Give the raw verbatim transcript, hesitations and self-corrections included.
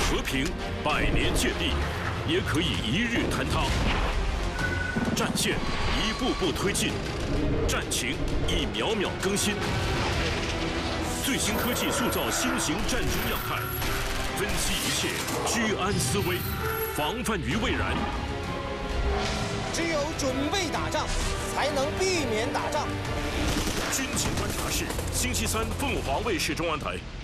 和平百年建立，也可以一日坍塌。战线一步步推进，战情亦秒秒更新。最新科技塑造新型战术样态，分析一切，居安思危，防范于未然。 只有准备打仗，才能避免打仗。 军情观察室，星期三凤凰卫视中文台。